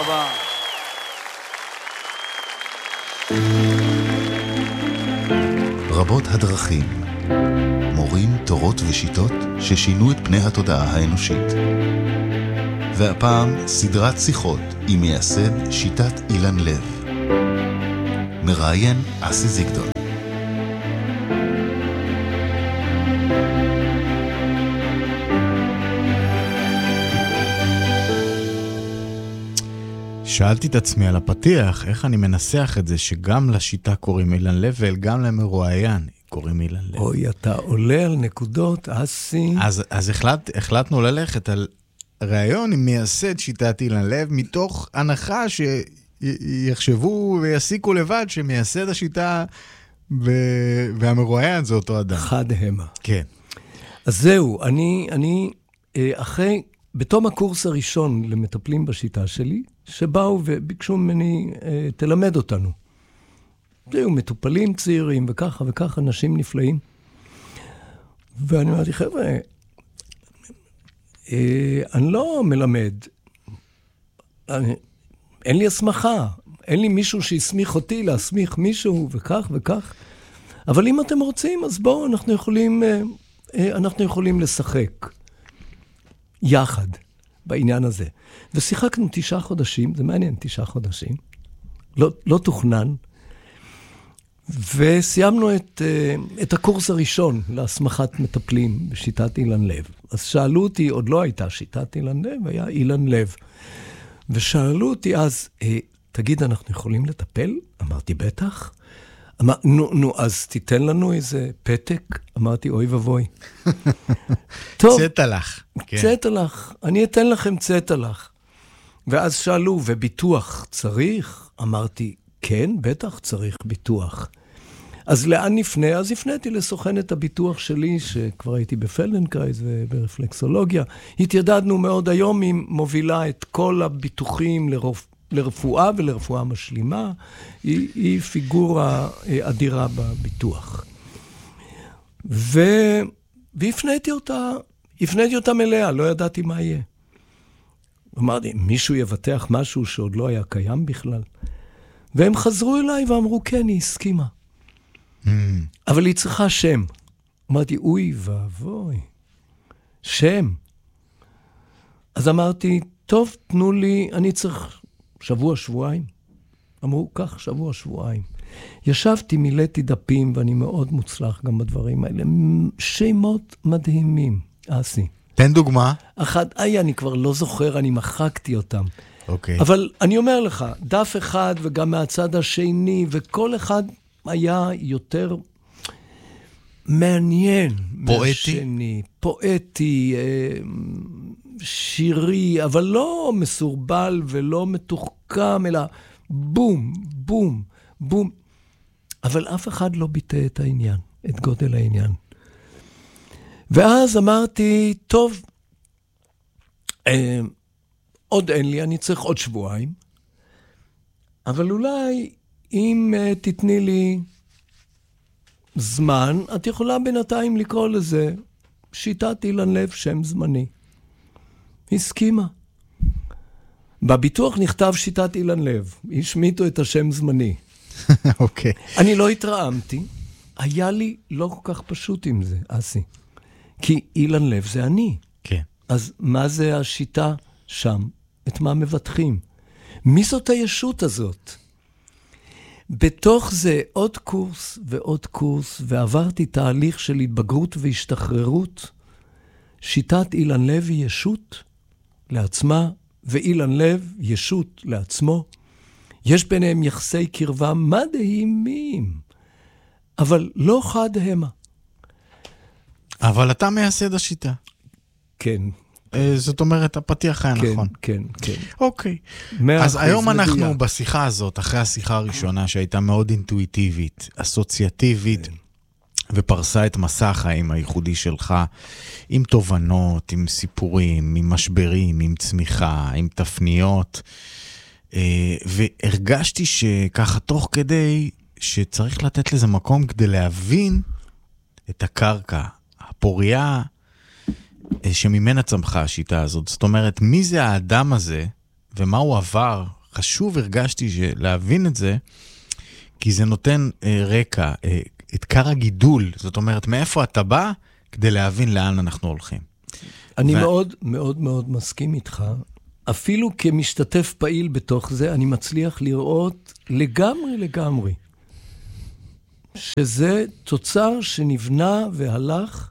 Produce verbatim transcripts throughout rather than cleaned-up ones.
רבה. רבות הדרכים, מורים, תורות ושיטות ששינו את פני התודעה האנושית. והפעם סדרת שיחות עם מייסד שיטת אילן לב. מראיין אסי זיגדון. שאלתי את עצמי על הפתיח, איך אני מנסח את זה שגם לשיטה קוראים אילן לב וגם למרואיין קוראים אילן לב. אוי, אתה עולה על נקודות, אסי. אז, אז החלט, החלטנו ללכת על ראיון עם מייסד שיטת אילן לב, מתוך הנחה שיחשבו ויסיקו לבד שמייסד השיטה ו- והמרואיין זה אותו אדם. חד המה. כן. אז זהו, אני, אני אחרי, בתום הקורס הראשון למטפלים בשיטה שלי, שבאו וביקשו ממני, תלמד אותנו. היו מטופלים צעירים וככה וככה, אנשים נפלאים. ואני אמרתי, חבר'ה, אני לא מלמד. אני, אין לי הסמכה. אין לי מישהו שיסמיך אותי להסמיך מישהו וכך וכך. אבל אם אתם רוצים, אז בואו, אנחנו יכולים, אנחנו יכולים לשחק יחד בעניין הזה. ושיחקנו תשעה חודשים, זה מעניין, תשעה חודשים. לא, לא תוכנן. וסיימנו את, את הקורס הראשון להסמכת מטפלים בשיטת אילן לב. אז שאלו אותי, עוד לא הייתה שיטת אילן לב, היה אילן לב. ושאלו אותי אז, תגיד, אנחנו יכולים לטפל? אמרתי, בטח. אמר, נו, נו, אז תיתן לנו איזה פתק? אמרתי, אוי ובוי. טוב. צאת לך. כן. צאת לך. אני אתן לכם צאת לך. ואז שאלו, וביטוח צריך? אמרתי, כן, בטח צריך ביטוח. אז לאן נפנה? אז הפניתי לסוכנת הביטוח שלי, שכבר הייתי בפלדנקרייז וברפלקסולוגיה. התיידדנו מאוד היום, היא מובילה את כל הביטוחים לרופ... לרפואה ולרפואה משלימה. היא, היא פיגורה אדירה בביטוח. ו... והפניתי אותה, הפניתי אותה מלאה, לא ידעתי מה יהיה. אמרתי, מישהו יבטח משהו שעוד לא היה קיים בכלל? והם חזרו אליי ואמרו, כן, היא הסכימה. Mm. אבל היא צריכה שם. אמרתי, אוי ואבוי, שם. אז אמרתי, טוב, תנו לי, אני צריך שבוע, שבועיים. אמרו, כך, שבוע, שבועיים. ישבתי, מילאתי דפים, ואני מאוד מוצלח גם בדברים האלה. שמות מדהימים, אסי. תן דוגמה. אחד, איי, אני כבר לא זוכר, אני מחקתי אותם. אוקיי. אבל אני אומר לך, דף אחד וגם מהצד השני, וכל אחד היה יותר מעניין. פואטי? מהשני, פואטי, שירי, אבל לא מסורבל ולא מתוחכם, אלא בום, בום, בום. אבל אף אחד לא ביטא את העניין, את גודל העניין. ואז אמרתי, טוב, אה, עוד אין לי, אני צריך עוד שבועיים, אבל אולי אם uh, תתני לי זמן, את יכולה בינתיים לקרוא לזה שיטת אילן לב, שם זמני. הסכימה. בביטוח נכתב שיטת אילן לב, השמיטו את השם זמני. אוקיי. אני לא התרעמתי, היה לי לא כל כך פשוט עם זה, אסי. כי אילן לב זה אני. כן. אז מה זה השיטה שם? את מה מבטחים? מי זאת הישות הזאת? בתוך זה עוד קורס ועוד קורס, ועברתי תהליך של התבגרות והשתחררות. שיטת אילן לב היא ישות לעצמה, ואילן לב ישות לעצמו. יש ביניהם יחסי קרבה מדהימים, אבל לא חד המה. אבל אתה מייסד השיטה. כן. זאת אומרת, הפתיח היה נכון. כן, כן. אוקיי. אז היום אנחנו בשיחה הזאת, אחרי השיחה הראשונה שהייתה מאוד אינטואיטיבית, אסוציאטיבית, ופרסה את מסע החיים הייחודי שלך, עם תובנות, עם סיפורים, עם משברים, עם צמיחה, עם תפניות, והרגשתי שככה תוך כדי שצריך לתת לזה מקום כדי להבין את הקרקע, הפוריה שממנה צמחה השיטה הזאת. זאת אומרת, מי זה האדם הזה ומה הוא עבר, חשוב הרגשתי להבין את זה, כי זה נותן אה, רקע, אה, את קר הגידול, זאת אומרת, מאיפה אתה בא, כדי להבין לאן אנחנו הולכים. אני ו... מאוד מאוד מאוד מסכים איתך, אפילו כמשתתף פעיל בתוך זה, אני מצליח לראות לגמרי לגמרי, שזה תוצר שנבנה והלך,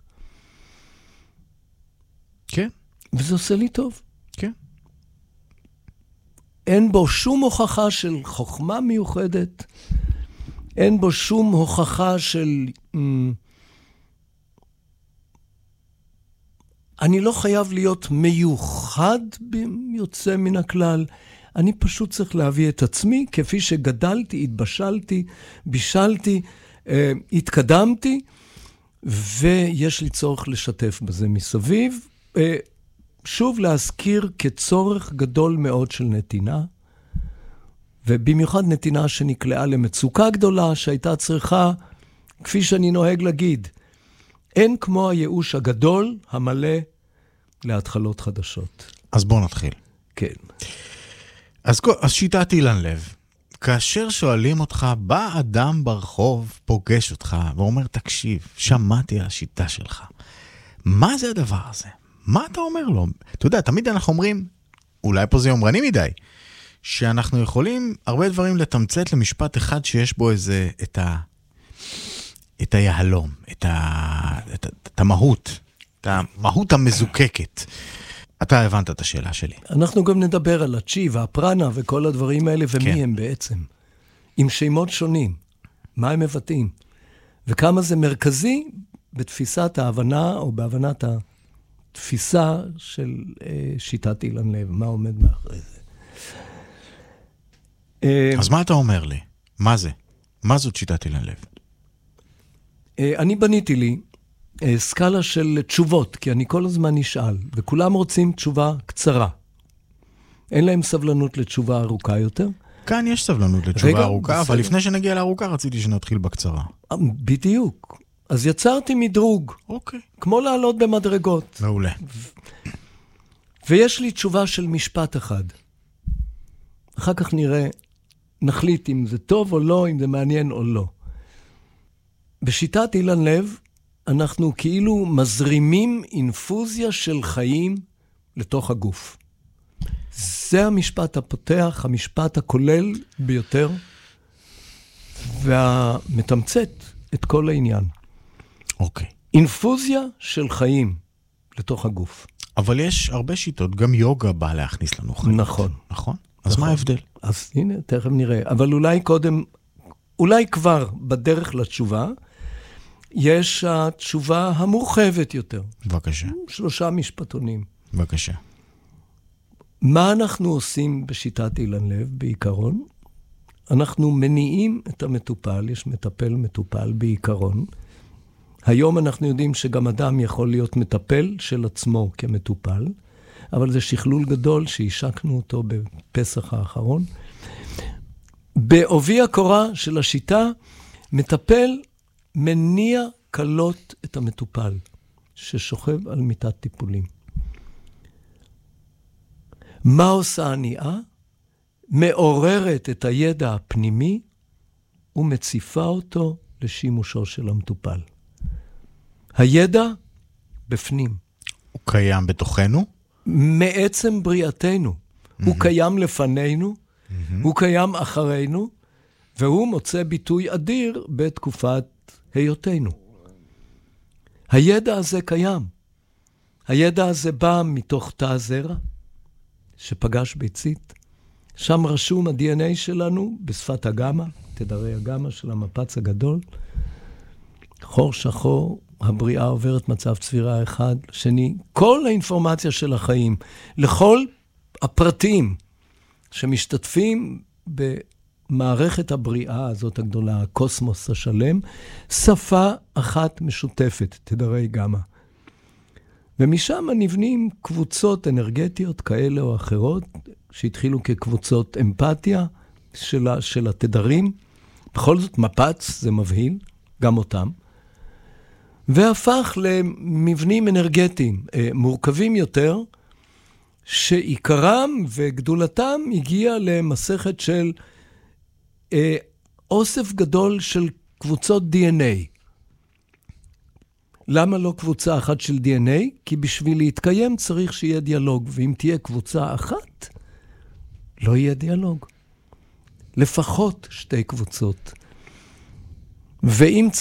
כן. וזה עושה לי טוב. כן. אין בו שום הוכחה של חוכמה מיוחדת, אין בו שום הוכחה של... אני לא חייב להיות מיוחד יוצא מן הכלל, אני פשוט צריך להביא את עצמי, כפי שגדלתי, התבשלתי, בישלתי, אה, התקדמתי, ויש לי צורך לשתף בזה מסביב. אה, שוב להזכיר כצורך גדול מאוד של נתינה, ובמיוחד נתינה שנקלעה למצוקה גדולה, שהייתה צריכה, כפי שאני נוהג להגיד, אין כמו הייאוש הגדול, המלא, להתחלות חדשות. אז בואו נתחיל. כן. אז, אז שיטת אילן לב, כאשר שואלים אותך, בא אדם ברחוב, פוגש אותך, ואומר, תקשיב, שמעתי על השיטה שלך. מה זה הדבר הזה? מה אתה אומר לו? אתה יודע, תמיד אנחנו אומרים, אולי פה זה יומרני מדי, שאנחנו יכולים הרבה דברים לתמצת למשפט אחד שיש בו איזה, את ה... את היהלום, את, ה... את, את המהות, את המהות המזוקקת. אתה הבנת את השאלה שלי. אנחנו גם נדבר על הצ'י והפרנה וכל הדברים האלה, ומי כן. הם בעצם. עם שמות שונים. מה הם מבטאים. וכמה זה מרכזי בתפיסת ההבנה, או בהבנת התפיסה של אה, שיטת אילן לב. מה עומד מאחורי זה. אז מה אתה אומר לי? מה זה? מה זאת שיטת אילן לב? אני בניתי לי סקאלה של תשובות, כי אני כל הזמן נשאל, וכולם רוצים תשובה קצרה. אין להם סבלנות לתשובה ארוכה יותר. כאן יש סבלנות לתשובה רגע, ארוכה, בסדר. אבל לפני שנגיע לארוכה רציתי שנתחיל בקצרה. בדיוק. אז יצרתי מדרוג. אוקיי. כמו לעלות במדרגות. מעולה. ויש לי תשובה של משפט אחד. אחר כך נראה, נחליט אם זה טוב או לא, אם זה מעניין או לא. בשיטת אילן לב, אנחנו כאילו מזרימים אינפוזיה של חיים לתוך הגוף. זה המשפט הפותח, המשפט הכולל ביותר, והמתמצת את כל העניין. אוקיי. אינפוזיה של חיים לתוך הגוף. אבל יש הרבה שיטות, גם יוגה בא להכניס לנו חיים. נכון. נכון? אז מה ההבדל? אז הנה, תכף נראה. אבל אולי קודם, אולי כבר בדרך לתשובה, יש התשובה המורחבת יותר. בבקשה. שלושה משפטונים. בבקשה. מה אנחנו עושים בשיטת אילן לב בעיקרון? אנחנו מניעים את המטופל, יש מטפל מטופל בעיקרון. היום אנחנו יודעים שגם אדם יכול להיות מטפל של עצמו כמטופל, אבל זה שכלול גדול שהשקנו אותו בפסח האחרון. בעובי הקורה של השיטה, מטפל מניע קלות את המטופל ששוכב על מיטת טיפולים. מה עושה הניעה? מעוררת את הידע הפנימי ומציפה אותו לשימושו של המטופל. הידע בפנים. הוא קיים בתוכנו? מעצם בריאתנו. Mm-hmm. הוא קיים לפנינו, mm-hmm. הוא קיים אחרינו, והוא מוצא ביטוי אדיר בתקופת היותנו. הידע הזה קיים. הידע הזה בא מתוך תא הזרע, שפגש ביצית. שם רשום ה-די אן איי שלנו בשפת הגמא, תדרי הגמא של המפץ הגדול. חור שחור, הבריאה עוברת מצב צבירה אחד, שני. כל האינפורמציה של החיים, לכל הפרטים שמשתתפים במערכת הבריאה הזאת הגדולה, הקוסמוס השלם, שפה אחת משותפת, תדרי גמא. ומשם נבנים קבוצות אנרגטיות כאלה או אחרות, שהתחילו כקבוצות אמפתיה של, של התדרים. בכל זאת מפץ, זה מבהיל, גם אותם. והפך למבנים אנרגטיים מורכבים יותר, שעיקרם וגדולתם הגיע למסכת של אה, אוסף גדול של קבוצות די אן איי. למה לא קבוצה אחת של די אן איי? כי בשביל להתקיים צריך שיהיה דיאלוג, ואם תהיה קבוצה אחת, לא יהיה דיאלוג. לפחות שתי קבוצות. ואם